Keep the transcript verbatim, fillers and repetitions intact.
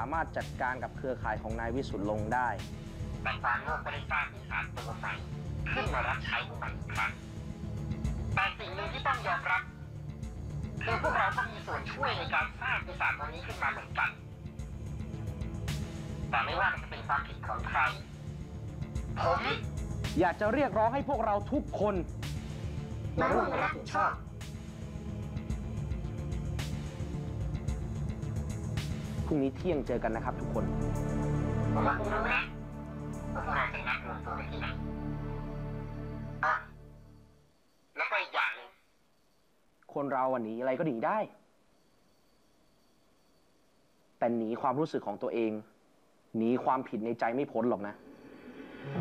ามารถจัดการกับเครือข่ายของนายวิสุทธ์ลงได้แต่ฟางโลกก็ได้สร้างปีศาจตัวใหม่ขึ้นมารับใช้พวกมันอีกครั้งแต่สิ่งหนึ่งที่ต้องยอมรับคือพวกเราก็มีส่วนช่วยในการสร้างปีศาจตัวนี้ขึ้นมาเหมือนกันแต่ไม่ว่าจะเป็นความผิดของใครผมอยากจะเรียกร้องให้พวกเราทุกคนมาร่วมรับผิดชอบพรุ่งนี้เที่ยงเจอกันนะครับทุกคนผมว่าคุณรู้นะว่าพวกเราจะนัดรวมตัวกันที่ไหนอ่ะแล้วก็อีกอย่างหนึ่งคนเราหนีอะไรก็หนีได้แต่หนีความรู้สึกของตัวเองหนีความผิดในใจไม่พ้นหรอกนะ